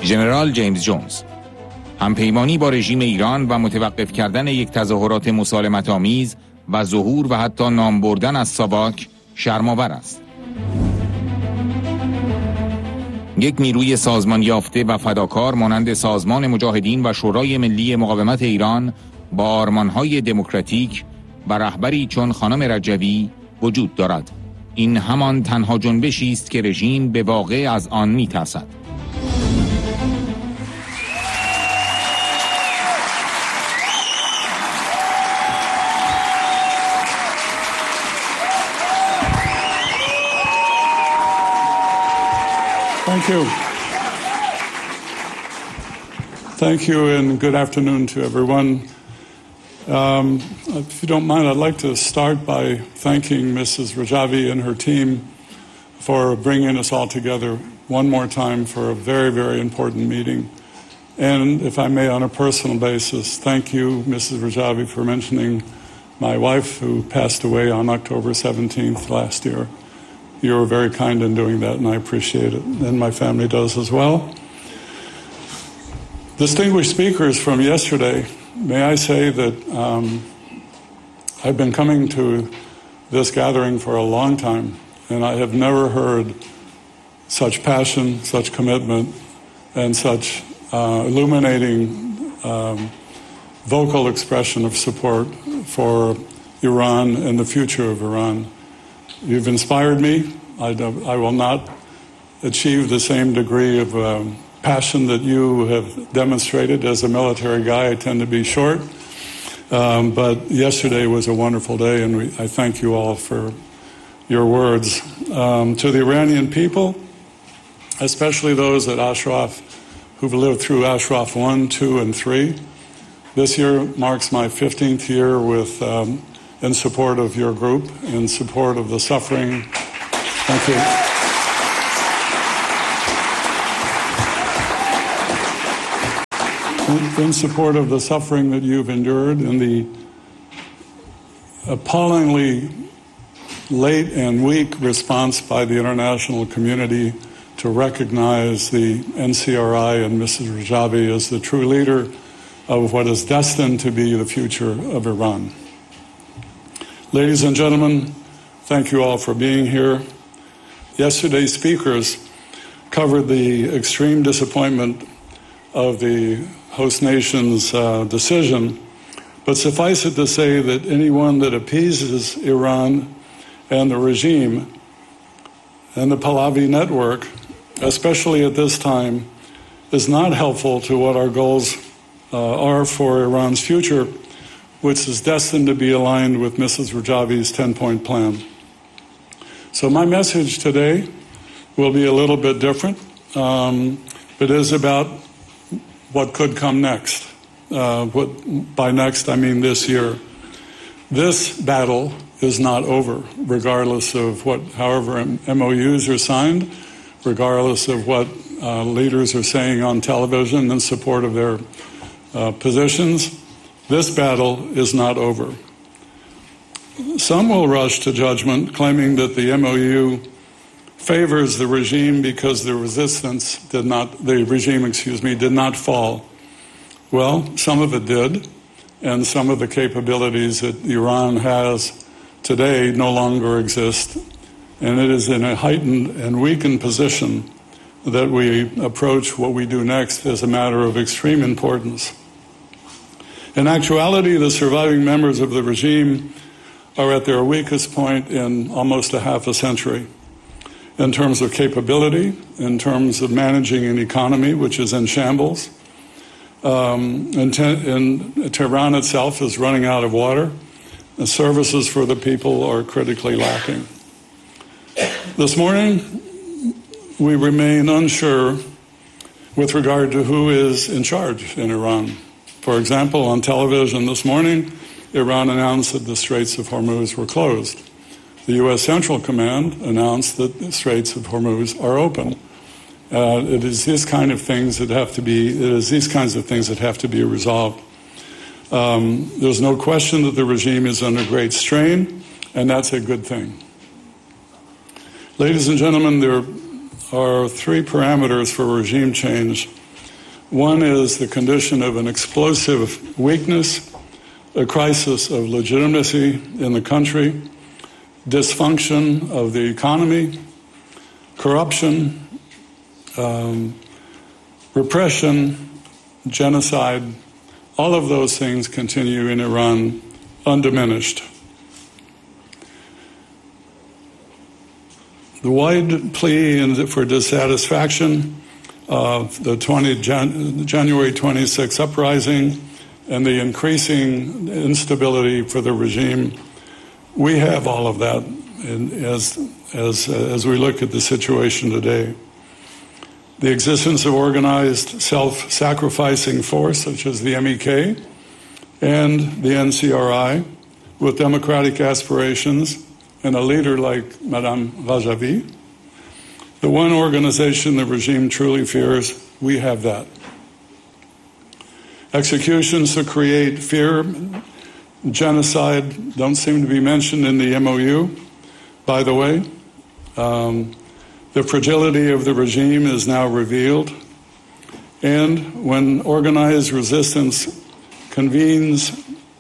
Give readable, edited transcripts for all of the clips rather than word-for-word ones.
ژنرال جیمز جونز. همپیمانی با رژیم ایران و متوقف کردن یک تظاهرات مسالمت‌آمیز و ظهور و حتی نام بردن از ساواک شرم‌آور است. یک نیروی سازمان یافته و فداکار مانند سازمان مجاهدین و شورای ملی مقاومت ایران با آرمان‌های دموکراتیک و رهبری چون خانم رجوی وجود دارد. این همان تنها جنبشی است که رژیم به واقع از آن می‌ترسد. Thank you. Thank you and good afternoon to everyone. If you don't mind, I'd like to start by thanking Mrs. Rajavi and her team for bringing us all together one more time for a very, very important meeting. And if I may, on a personal basis, thank you, Mrs. Rajavi, for mentioning my wife who passed away on October 17th last year. You were very kind in doing that, and I appreciate it, and my family does as well. Distinguished speakers from yesterday, may I say that I've been coming to this gathering for a long time, and I have never heard such passion, such commitment, and such illuminating vocal expression of support for Iran and the future of Iran. You've inspired me. I will not achieve the same degree of passion that you have demonstrated. As a military guy, I tend to be short. But yesterday was a wonderful day, and I thank you all for your words. To the Iranian people, especially those at Ashraf who've lived through Ashraf 1, 2, and 3, this year marks my 15th year with in support of your group, in support of the suffering. Thank you. In support of the suffering that you've endured and the appallingly late and weak response by the international community to recognize the NCRI and Mrs. Rajavi as the true leader of what is destined to be the future of Iran. Ladies and gentlemen, thank you all for being here. Yesterday's speakers covered the extreme disappointment of the host nation's decision, but suffice it to say that anyone that appeases Iran and the regime and the Pahlavi network, especially at this time, is not helpful to what our goals are for Iran's future, which is destined to be aligned with Mrs. Rajavi's 10-point plan. So my message today will be a little bit different. It is about what could come next. By next, I mean this year. This battle is not over, regardless of however MOUs are signed, regardless of what leaders are saying on television in support of their positions. This battle is not over. Some will rush to judgment, claiming that the MOU favors the regime because the regime did not fall. Well, some of it did, and some of the capabilities that Iran has today no longer exist, and it is in a heightened and weakened position that we approach what we do next as a matter of extreme importance. In actuality, the surviving members of the regime are at their weakest point in almost a half a century, in terms of capability, in terms of managing an economy which is in shambles. Tehran itself is running out of water. The services for the people are critically lacking. This morning, we remain unsure with regard to who is in charge in Iran. For example, on television this morning, Iran announced that the Straits of Hormuz were closed. The U.S. Central Command announced that the Straits of Hormuz are open. It is these kinds of things that have to be resolved. There's no question that the regime is under great strain, and that's a good thing. Ladies and gentlemen, there are three parameters for regime change One is the condition of an explosive weakness, a crisis of legitimacy in the country, dysfunction of the economy, corruption, repression, genocide. All of those things continue in Iran undiminished. The wide plea for dissatisfaction of the January 26 uprising and the increasing instability for the regime, we have all of that as we look at the situation today. The existence of organized self-sacrificing force such as the MEK and the NCRI with democratic aspirations and a leader like Madame Rajavi, the one organization the regime truly fears, we have that. Executions to create fear, genocide don't seem to be mentioned in the MOU, by the way. The fragility of the regime is now revealed. And when organized resistance convenes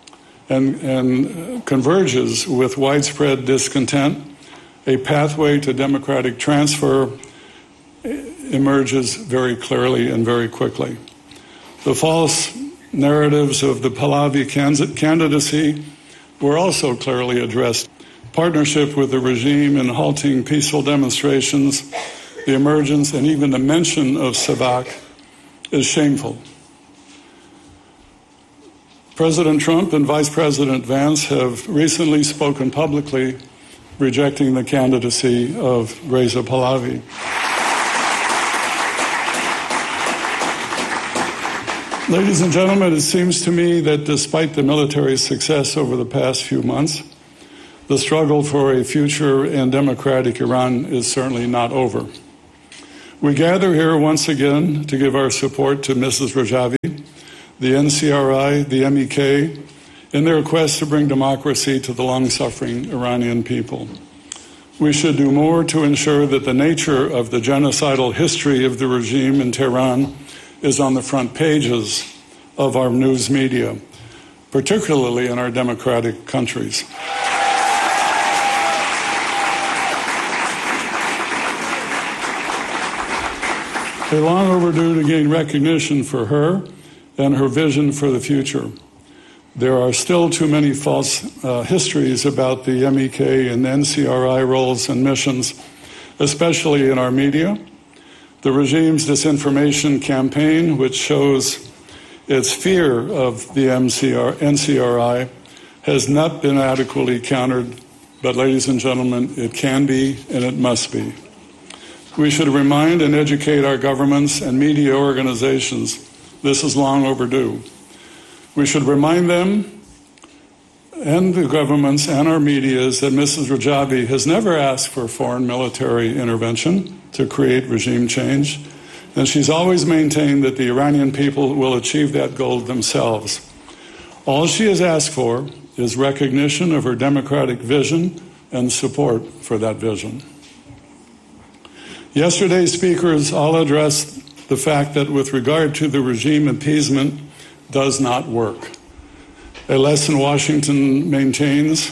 and converges with widespread discontent, a pathway to democratic transfer emerges very clearly and very quickly. The false narratives of the Pahlavi candidacy were also clearly addressed. Partnership with the regime in halting peaceful demonstrations, the emergence and even the mention of Savak is shameful. President Trump and Vice President Vance have recently spoken publicly rejecting the candidacy of Reza Pahlavi. Ladies and gentlemen, it seems to me that despite the military success over the past few months, the struggle for a future and democratic Iran is certainly not over. We gather here once again to give our support to Mrs. Rajavi, the NCRI, the MEK, in their quest to bring democracy to the long-suffering Iranian people. We should do more to ensure that the nature of the genocidal history of the regime in Tehran is on the front pages of our news media, particularly in our democratic countries. They're long overdue to gain recognition for her and her vision for the future. There are still too many false histories about the MEK and NCRI roles and missions, especially in our media. The regime's disinformation campaign, which shows its fear of the NCRI, has not been adequately countered, but ladies and gentlemen, it can be and it must be. We should remind and educate our governments and media organizations this is long overdue. We should remind them and the governments and our medias that Mrs. Rajavi has never asked for foreign military intervention to create regime change, and she's always maintained that the Iranian people will achieve that goal themselves. All she has asked for is recognition of her democratic vision and support for that vision. Yesterday's speakers all addressed the fact that with regard to the regime, appeasement does not work. A lesson Washington maintains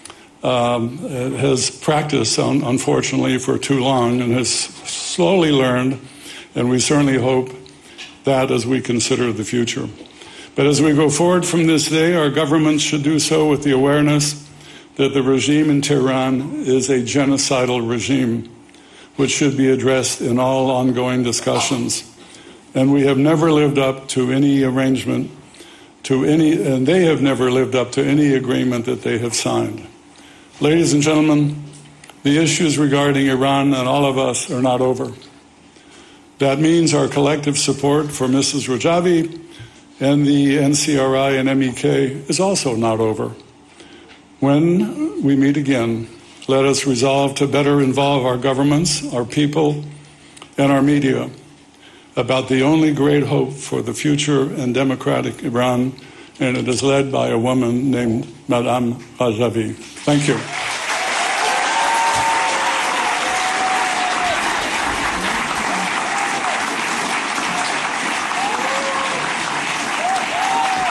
has practiced, unfortunately, for too long and has slowly learned, and we certainly hope that as we consider the future. But as we go forward from this day, our governments should do so with the awareness that the regime in Tehran is a genocidal regime, which should be addressed in all ongoing discussions. And we have never lived up to any arrangement, and they have never lived up to any agreement that they have signed. Ladies and gentlemen, the issues regarding Iran and all of us are not over. That means our collective support for Mrs. Rajavi and the NCRI and MEK is also not over. When we meet again, let us resolve to better involve our governments, our people, and our media about the only great hope for the future and democratic Iran, and it is led by a woman named Madame Rajavi. Thank you.